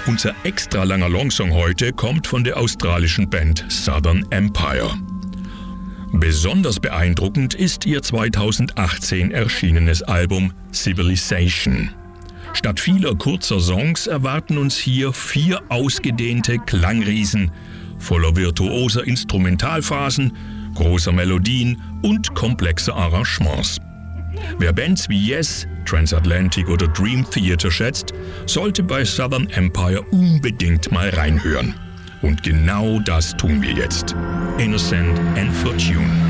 Unser extra langer Longsong heute kommt von der australischen Band Southern Empire. Besonders beeindruckend ist ihr 2018 erschienenes Album Civilization. Statt vieler kurzer Songs erwarten uns hier 4 ausgedehnte Klangriesen voller virtuoser Instrumentalphasen, großer Melodien und komplexer Arrangements. Wer Bands wie Yes, Transatlantic oder Dream Theater schätzt, sollte bei Southern Empire unbedingt mal reinhören. Und genau das tun wir jetzt. Innocent and Fortune.